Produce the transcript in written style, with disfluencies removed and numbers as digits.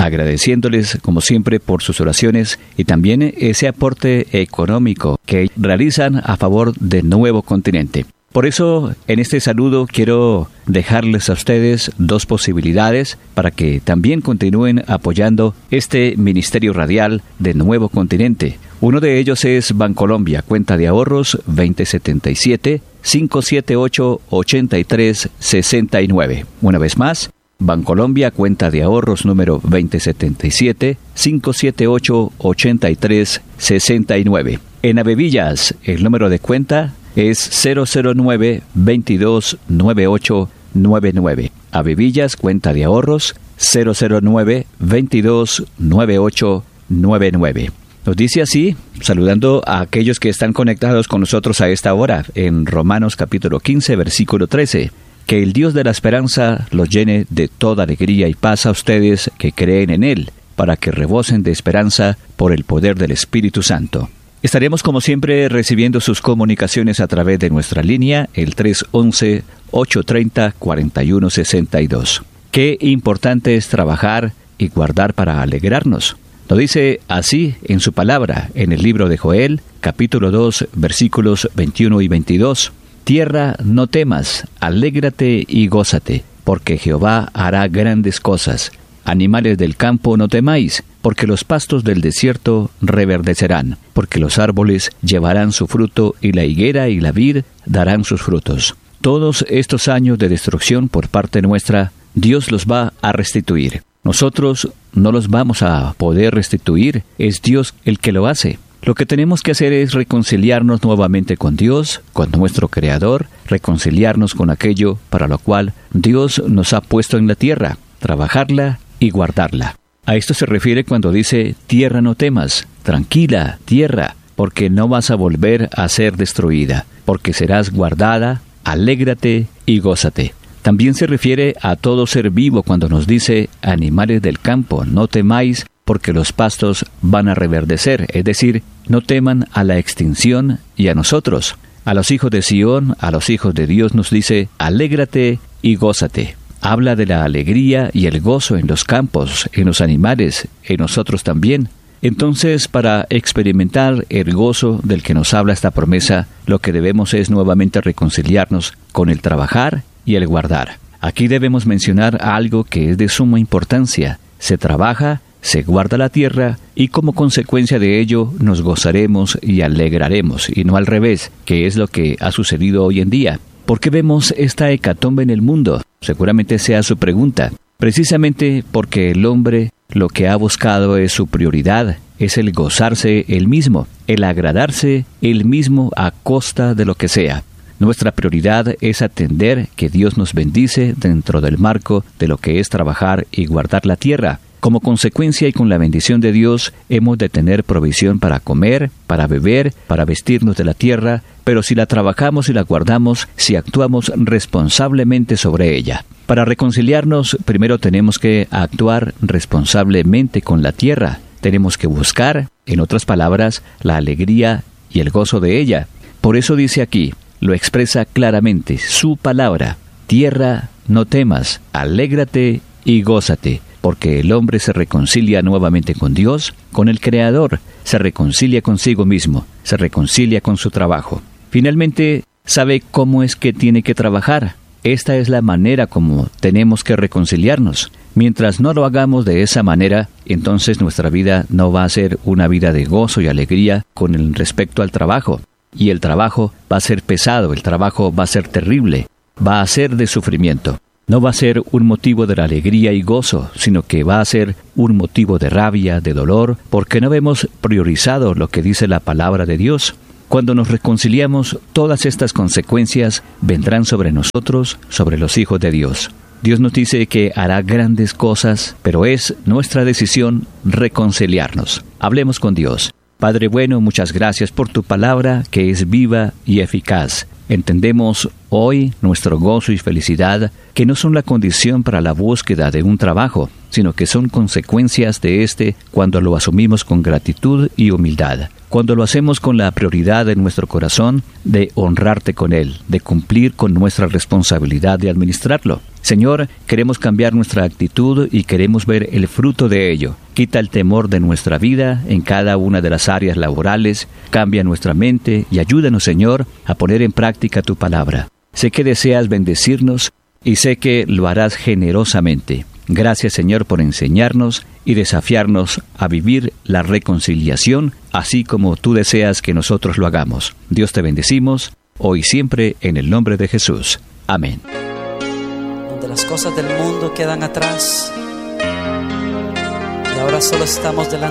agradeciéndoles como siempre por sus oraciones y también ese aporte económico que realizan a favor de Nuevo Continente. Por eso, en este saludo quiero dejarles a ustedes dos posibilidades para que también continúen apoyando este ministerio radial de Nuevo Continente. Uno de ellos es Bancolombia, cuenta de ahorros 2077-578-8369. Una vez más, Bancolombia, cuenta de ahorros número 2077-578-8369. En Avevillas, el número de cuenta es 009-229899. Avevillas, cuenta de ahorros 009-229899. Nos dice así, saludando a aquellos que están conectados con nosotros a esta hora, en Romanos capítulo 15, versículo 13. Que el Dios de la esperanza los llene de toda alegría y paz a ustedes que creen en Él, para que rebosen de esperanza por el poder del Espíritu Santo. Estaremos como siempre recibiendo sus comunicaciones a través de nuestra línea, el 311-830-4162. Qué importante es trabajar y guardar para alegrarnos. Lo dice así en su palabra, en el libro de Joel, capítulo 2, versículos 21 y 22. Tierra, no temas, alégrate y gózate, porque Jehová hará grandes cosas. Animales del campo, no temáis, porque los pastos del desierto reverdecerán, porque los árboles llevarán su fruto, y la higuera y la vid darán sus frutos. Todos estos años de destrucción por parte nuestra, Dios los va a restituir. Nosotros no los vamos a poder restituir, es Dios el que lo hace. Lo que tenemos que hacer es reconciliarnos nuevamente con Dios, con nuestro Creador, reconciliarnos con aquello para lo cual Dios nos ha puesto en la tierra, trabajarla y guardarla. A esto se refiere cuando dice, tierra no temas, tranquila, tierra, porque no vas a volver a ser destruida, porque serás guardada, alégrate y gózate. También se refiere a todo ser vivo cuando nos dice, animales del campo, no temáis, porque los pastos van a reverdecer, es decir, no teman a la extinción y a nosotros. A los hijos de Sión, a los hijos de Dios nos dice, alégrate y gózate. Habla de la alegría y el gozo en los campos, en los animales, en nosotros también. Entonces, para experimentar el gozo del que nos habla esta promesa, lo que debemos es nuevamente reconciliarnos con el trabajar y el guardar. Aquí debemos mencionar algo que es de suma importancia. Se trabaja, se guarda la tierra y como consecuencia de ello nos gozaremos y alegraremos, y no al revés, que es lo que ha sucedido hoy en día. ¿Por qué vemos esta hecatombe en el mundo? Seguramente sea su pregunta. Precisamente porque el hombre lo que ha buscado es su prioridad, es el gozarse él mismo, el agradarse él mismo a costa de lo que sea. Nuestra prioridad es atender que Dios nos bendice dentro del marco de lo que es trabajar y guardar la tierra. Como consecuencia y con la bendición de Dios, hemos de tener provisión para comer, para beber, para vestirnos de la tierra, pero si la trabajamos y la guardamos, si actuamos responsablemente sobre ella. Para reconciliarnos, primero tenemos que actuar responsablemente con la tierra. Tenemos que buscar, en otras palabras, la alegría y el gozo de ella. Por eso dice aquí, lo expresa claramente, su palabra, tierra, no temas, alégrate y gózate. Porque el hombre se reconcilia nuevamente con Dios, con el Creador, se reconcilia consigo mismo, se reconcilia con su trabajo. Finalmente, sabe cómo es que tiene que trabajar. Esta es la manera como tenemos que reconciliarnos. Mientras no lo hagamos de esa manera, entonces nuestra vida no va a ser una vida de gozo y alegría con el respecto al trabajo. Y el trabajo va a ser pesado, el trabajo va a ser terrible, va a ser de sufrimiento. No va a ser un motivo de la alegría y gozo, sino que va a ser un motivo de rabia, de dolor, porque no hemos priorizado lo que dice la palabra de Dios. Cuando nos reconciliamos, todas estas consecuencias vendrán sobre nosotros, sobre los hijos de Dios. Dios nos dice que hará grandes cosas, pero es nuestra decisión reconciliarnos. Hablemos con Dios. Padre bueno, muchas gracias por tu palabra que es viva y eficaz. Entendemos hoy nuestro gozo y felicidad que no son la condición para la búsqueda de un trabajo, sino que son consecuencias de este cuando lo asumimos con gratitud y humildad. cuando lo hacemos con la prioridad en nuestro corazón de honrarte con él, de cumplir con nuestra responsabilidad de administrarlo. Señor, queremos cambiar nuestra actitud y queremos ver el fruto de ello. Quita el temor de nuestra vida en cada una de las áreas laborales, cambia nuestra mente y ayúdanos, Señor, a poner en práctica tu palabra. Sé que deseas bendecirnos y sé que lo harás generosamente. Gracias, Señor, por enseñarnos y desafiarnos a vivir la reconciliación, así como tú deseas que nosotros lo hagamos. Dios te bendecimos, hoy y siempre, en el nombre de Jesús. Amén. Donde las cosas del mundo quedan atrás y ahora solo estamos delante